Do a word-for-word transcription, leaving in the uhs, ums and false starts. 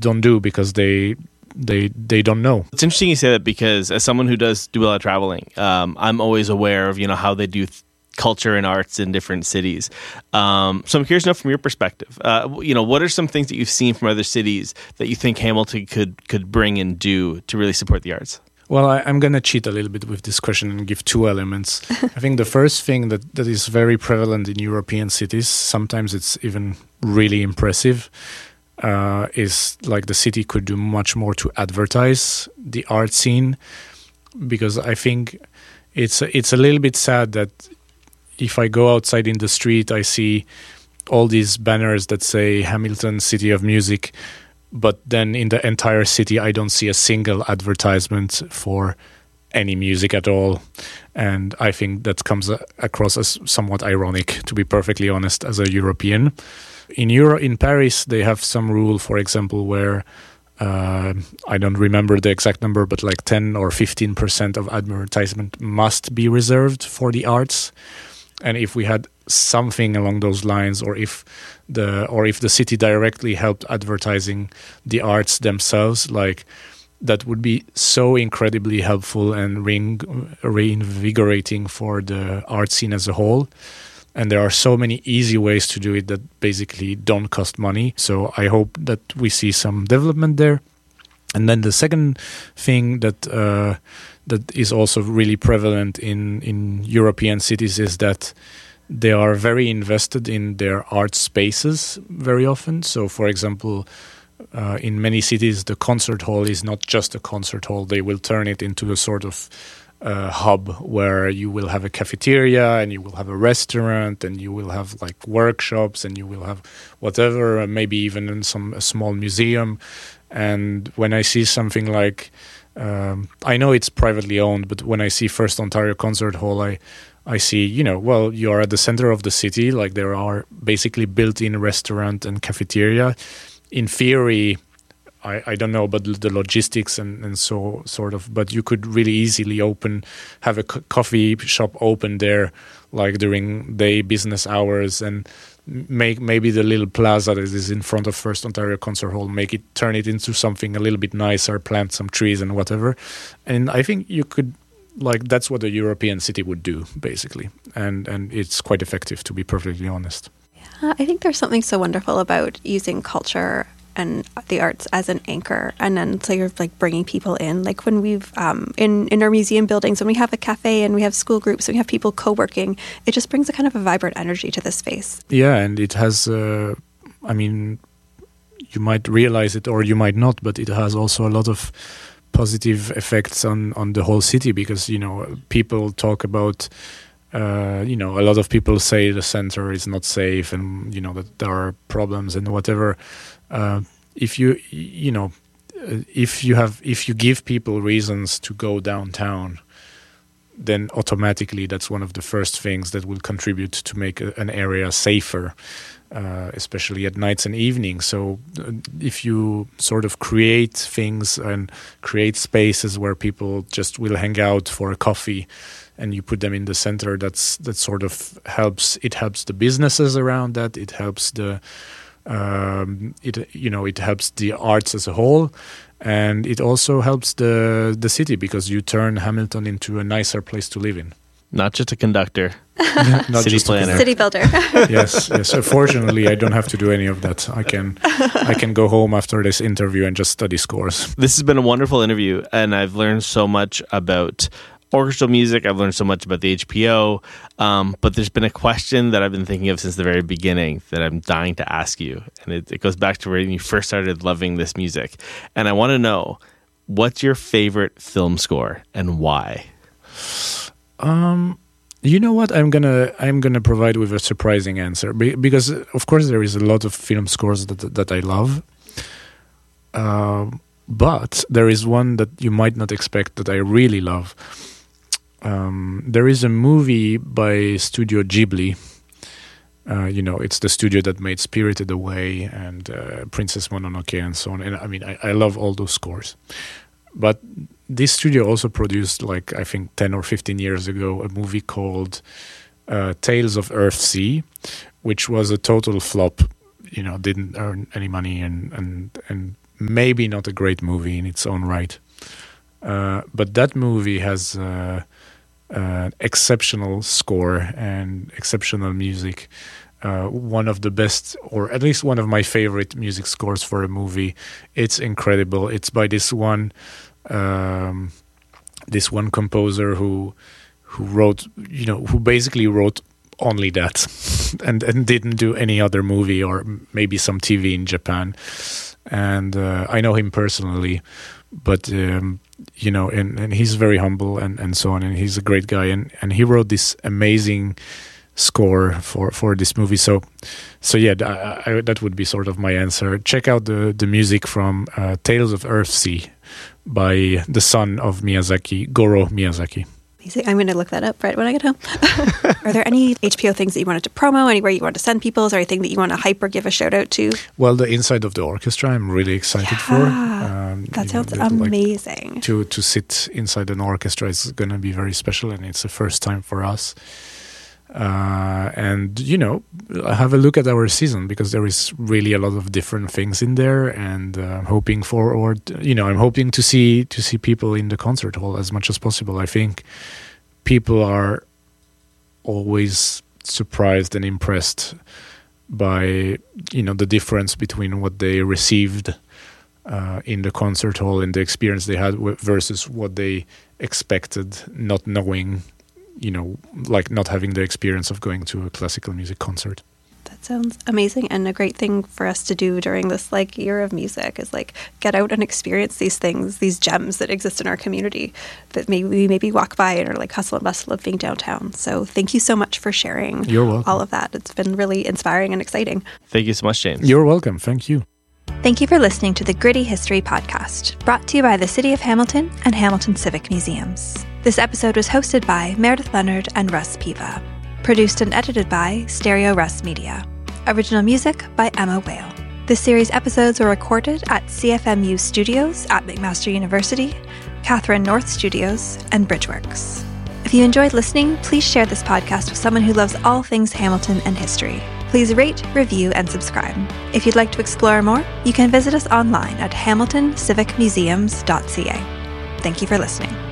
don't do because they they they don't know. It's interesting you say that because as someone who does do a lot of traveling, um, I'm always aware of you know how they do th- culture and arts in different cities. Um, so I'm curious to know from your perspective, uh, you know, what are some things that you've seen from other cities that you think Hamilton could could bring and do to really support the arts? Well, I, I'm going to cheat a little bit with this question and give two elements. I think the first thing that, that is very prevalent in European cities, sometimes it's even really impressive, uh, is like the city could do much more to advertise the art scene, because I think it's it's a little bit sad that if I go outside in the street, I see all these banners that say Hamilton, City of Music, but then in the entire city, I don't see a single advertisement for any music at all. And I think that comes across as somewhat ironic, to be perfectly honest, as a European. In Euro- in Paris, they have some rule, for example, where uh, I don't remember the exact number, but like ten or fifteen percent of advertisement must be reserved for the arts. And if we had something along those lines, or if the or if the city directly helped advertising the arts themselves, like that would be so incredibly helpful and rein- reinvigorating for the art scene as a whole. And there are so many easy ways to do it that basically don't cost money. So I hope that we see some development there. And then the second thing that uh, that is also really prevalent in, in European cities is that they are very invested in their art spaces very often. So, for example, uh, in many cities, the concert hall is not just a concert hall. They will turn it into a sort of uh, hub where you will have a cafeteria and you will have a restaurant and you will have like workshops and you will have whatever, maybe even in some a small museum. And when I see something like, um, I know it's privately owned, but when I see First Ontario Concert Hall, I I see, you know, well, you are at the center of the city, like there are basically built-in restaurant and cafeteria. In theory, I, I don't know about the logistics and, and so sort of, but you could really easily open, have a co- coffee shop open there, like during day business hours, and make maybe the little plaza that is in front of First Ontario Concert Hall, make it, turn it into something a little bit nicer, plant some trees and whatever. And I think you could, like, that's what a European city would do, basically. And and it's quite effective, to be perfectly honest. Yeah, I think there's something so wonderful about using culture and the arts as an anchor, and then so you're like bringing people in. Like when we've um, in in our museum buildings, when we have a cafe and we have school groups and we have people co-working, it just brings a kind of a vibrant energy to the space. Yeah, and it has, uh, I mean, you might realize it or you might not, but it has also a lot of positive effects on, on the whole city, because, you know, people talk about, uh, you know, a lot of people say the center is not safe and, you know, that there are problems and whatever. Uh, if you, you know, if you have, if you give people reasons to go downtown, then automatically that's one of the first things that will contribute to make a, an area safer. Uh, especially at nights and evenings. So uh, if you sort of create things and create spaces where people just will hang out for a coffee and you put them in the center, that's that sort of helps. It helps the businesses around that. It helps the, um, it you know, it helps the arts as a whole. And it also helps the the city, because you turn Hamilton into a nicer place to live in. Not just a conductor. Yeah, not City just planner. City builder. yes, yes. Fortunately, I don't have to do any of that. I can, I can go home after this interview and just study scores. This has been a wonderful interview, and I've learned so much about orchestral music. I've learned so much about the H P O. Um, but there's been a question that I've been thinking of since the very beginning that I'm dying to ask you, and it, it goes back to when you first started loving this music. And I want to know, what's your favorite film score and why? Um. You know what? I'm gonna I'm gonna provide with a surprising answer, Be- because of course there is a lot of film scores that that I love, uh, but there is one that you might not expect that I really love. Um, there is a movie by Studio Ghibli. Uh, you know, it's the studio that made Spirited Away and uh, Princess Mononoke and so on. And I mean, I, I love all those scores, but this studio also produced, like, I think ten or fifteen years ago, a movie called uh, Tales of Earthsea, which was a total flop. You know, didn't earn any money and, and, and maybe not a great movie in its own right. Uh, but that movie has uh, uh, exceptional score and exceptional music. Uh, one of the best, or at least one of my favorite music scores for a movie. It's incredible. It's by this one, um, this one composer who, who wrote, you know, who basically wrote only that, and and didn't do any other movie or maybe some T V in Japan. And uh, I know him personally, but um, you know, and, and he's very humble and, and so on, and he's a great guy, and, and he wrote this amazing score for, for this movie. So, so yeah, I, I, that would be sort of my answer. Check out the, the music from uh, Tales of Earthsea by the son of Miyazaki, Goro Miyazaki. I'm going to look that up right when I get home. Are there any H P O things that you wanted to promo, anywhere you want to send people? Is there anything that you want to hype or give a shout out to? Well, the Inside of the Orchestra, I'm really excited yeah, for. Um, that sounds know, amazing. Like, to, to sit inside an orchestra is going to be very special, and it's the first time for us. Uh, and, you know, have a look at our season, because there is really a lot of different things in there, and uh, I'm hoping forward, you know, I'm hoping to see to see people in the concert hall as much as possible. I think people are always surprised and impressed by, you know, the difference between what they received uh, in the concert hall and the experience they had w- versus what they expected, not knowing, you know, like not having the experience of going to a classical music concert. That sounds amazing, and a great thing for us to do during this like year of music is like get out and experience these things, these gems that exist in our community that maybe we maybe walk by and are like hustle and bustle of being downtown. So thank you so much for sharing You're welcome. all of that. It's been really inspiring and exciting. Thank you so much, James. You're welcome. Thank you. Thank you for listening to the Gritty History Podcast, brought to you by the City of Hamilton and Hamilton Civic Museums. This episode was hosted by Meredith Leonard and Russ Piva. Produced and edited by Stereo Russ Media. Original music by Emma Whale. This series' episodes were recorded at C F M U Studios at McMaster University, Catherine North Studios, and Bridgeworks. If you enjoyed listening, please share this podcast with someone who loves all things Hamilton and history. Please rate, review, and subscribe. If you'd like to explore more, you can visit us online at hamilton civic museums dot c a. Thank you for listening.